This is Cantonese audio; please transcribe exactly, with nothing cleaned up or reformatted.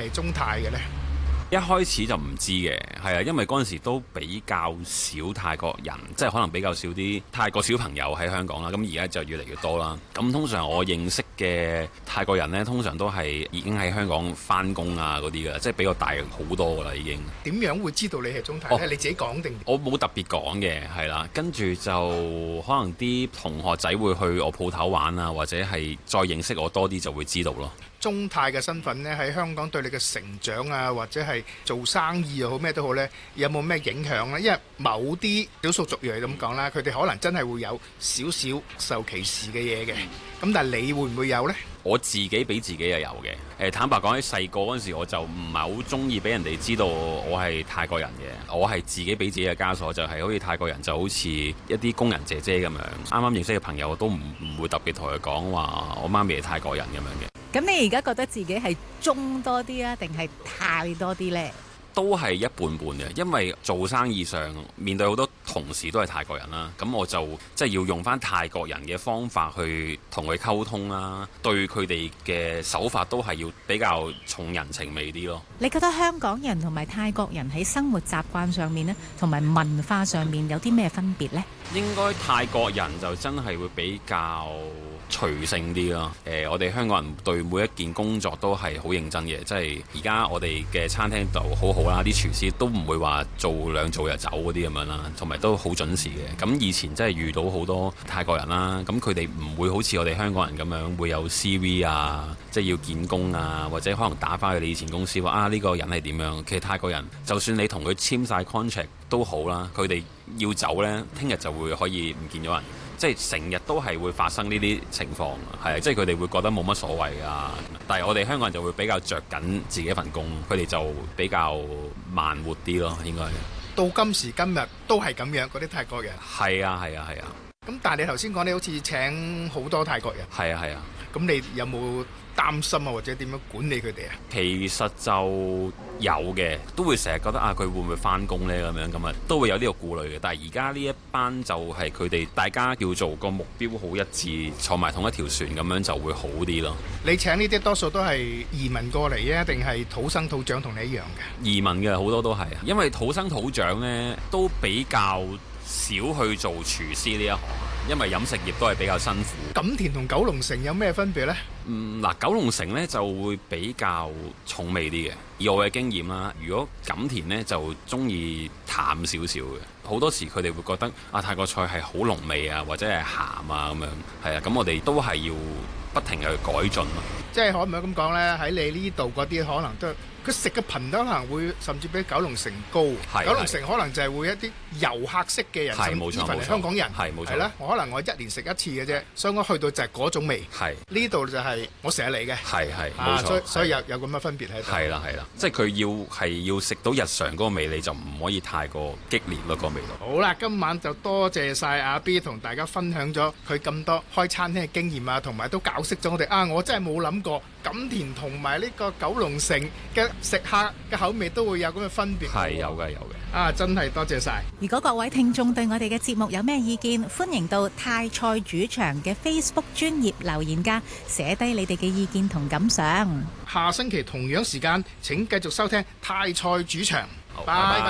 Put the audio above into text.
係中泰嘅呢？ 一開始就唔知嘅，係啊，因為嗰陣時都比較少泰國人，即係可能比較少啲泰國小朋友喺香港啦。咁而家就越嚟越多啦。咁通常我認識嘅泰國人呢，通常都係已經喺香港返工啊嗰啲嘅，即係比較大好多噶啦已經。 點樣會知道你係中泰呢？哦、你自己講定？ 我冇特別講嘅，係啦。跟住就可能啲同學仔會去我鋪頭玩啊，或者係再認識我多啲就會知道咯。 中泰嘅身份呢，喺香港對你嘅成長啊，或者係做生意又好咩都好呢，有冇咩影響呢？因為某啲少數族裔咁講啦，佢哋可能真係會有少少受歧視嘅嘢嘅。咁但係你會唔會有呢？ 我自己俾自己又有嘅。誒，坦白講喺細個嗰陣時，我就唔係好中意俾人哋知道我係泰國人嘅。我係自己俾自己嘅枷鎖，就係、是、好似泰國人就好似一啲工人姐姐咁樣。啱啱認識嘅朋友我都唔唔會特別同佢講話我媽咪係泰國人咁樣嘅。 咁你而家覺得自己係中多啲啊，定係泰多啲呢？ 都係一半半嘅，因為做生意上面對好多同事都係泰國人啦，咁我就即係要用翻泰國人嘅方法去同佢溝通啦，對佢哋嘅手法都係要比較重人情味啲咯。 你覺得香港人同埋泰國人喺生活習慣上面呢，同埋文化上面有啲咩分別呢？ 應該泰國人就真係會比較隨性啲咯。誒、呃，我哋香港人對每一件工作都係好認真嘅，即係而家我哋嘅餐廳就好好啦，啲廚師都唔會話做兩做就走嗰啲咁樣啦，同埋都好準時嘅。咁以前真係遇到好多泰國人啦，咁佢哋唔會好似我哋香港人咁樣會有 C V 啊，即係要見工啊，或者可能打翻去你以前公司話啊呢個人係點樣。其實泰國人就算你同佢簽晒 contract 都好啦，佢哋要走呢，聽日就會可以唔見咗人。即係成日都係會發生呢啲情況，係即係佢哋會覺得冇乜所謂啊。但係我哋香港人就會比較着緊自己份工，佢哋就比較慢活啲咯，應該。 到今時今日都係咁樣，嗰啲泰國人。 係啊係啊係啊。 咁但係你頭先講你好似請好多泰國人。 係啊係啊。 咁你有冇擔心啊，或者點樣管理佢哋啊？ 其實就有嘅，都會成日覺得啊，佢會唔會返工呢？咁樣咁啊，都會有呢個顧慮嘅。但係而家呢一班就係佢哋大家叫做個目標好一致，坐埋同一條船咁樣就會好啲咯。 你請呢啲多數都係移民過嚟啊，定係土生土長同你一樣嘅？ 移民嘅好多都係，因為土生土長呢都比較少去做廚師呢一行，因為飲食業都係比較辛苦。 錦田同九龍城有咩分別呢？ 嗯，嗱，九龍城呢就會比較重味啲嘅。以我嘅經驗啦，如果錦田呢就中意淡少少嘅，好多時佢哋會覺得啊泰國菜係好濃味啊，或者係鹹啊咁樣，係啊，咁我哋都係要不停去改進咯。 即係可唔可以咁講呢？喺你呢度嗰啲可能都佢食嘅頻率可能會甚至比九龍城高。九龍城可能就係會一啲遊客式嘅人，甚至乎係香港人。 係冇錯。 係啦，我可能我一年食一次嘅啫，所以我去到就係嗰種味。係呢度就係我成日嚟嘅。係係冇錯。所以所以有有咁嘅分別喺度。係啦係啦，即係佢要係要食到日常嗰個味，你就唔可以太過激烈咯個味道。好啦，今晚就多謝晒阿 B 同大家分享咗佢咁多開餐廳嘅經驗啊，同埋都教識咗我哋啊！我真係冇諗過錦田同埋呢個九龍城嘅食客嘅口味都會有咁嘅分別。係有嘅有嘅。啊，真係多謝晒！如果各位聽眾對我哋嘅節目有咩意見，歡迎到泰菜主場嘅 Facebook 專頁留言㗎，寫低你哋嘅意見同感想。下星期同樣時間請繼續收聽泰菜主場。拜拜。